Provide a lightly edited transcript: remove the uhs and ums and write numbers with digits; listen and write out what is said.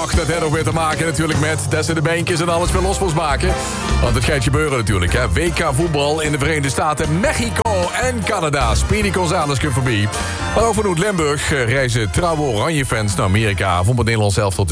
ach, dat heeft ook weer te maken natuurlijk met dat ze de beentjes en alles weer los moest maken. Want het gaat gebeuren natuurlijk, hè. WK voetbal in de Verenigde Staten, Mexico en Canada. Speedy González komt voorbij. Maar ook vanuit Limburg reizen trouwe Oranje-fans naar Amerika. Om het Nederlands elftal